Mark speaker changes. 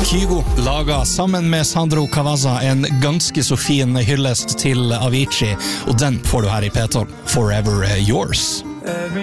Speaker 1: Kygo laga sammen med Sandro Cavazza en ganske så fin hyllest til Avicii, og den får du her i P12. Forever Yours.
Speaker 2: Every